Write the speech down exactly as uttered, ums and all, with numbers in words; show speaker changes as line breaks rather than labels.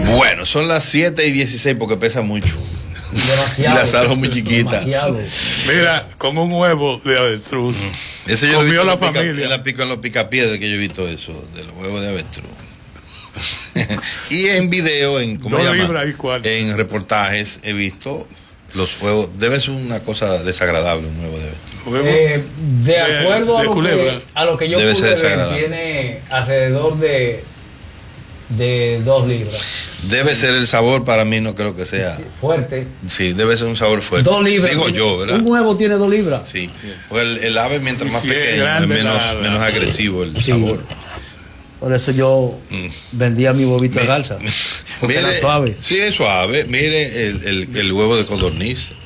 Bueno, son las siete y dieciséis porque pesa mucho.
Demasiado.
Y la sal es muy chiquita.
Demasiado.
Mira, con un huevo de avestruz.
Eso yo
comió
lo he
la
visto en
familia.
Pica, en, la pica, en los picapiedras que yo he visto eso, de los huevos de avestruz. Y en video, en, ¿cómo se llama? En reportajes he visto los huevos. Debe ser una cosa desagradable un huevo de avestruz.
Eh, de acuerdo
de, de
a, lo que, a lo que yo
Debe
pude
ser
ver, tiene alrededor de de dos libras.
Debe ser el sabor, para mí no creo que sea
fuerte.
Sí, debe ser un sabor fuerte.
Dos libras.
Digo yo, ¿verdad?
Un huevo tiene dos libras.
Sí. Pues el, el ave mientras más
sí,
pequeño, es menos, menos agresivo el
sí.
sabor.
Por eso yo mm. vendía mi huevito de salsa.
Mire, era suave. Sí, es suave. Mire el, el, el huevo de codorniz.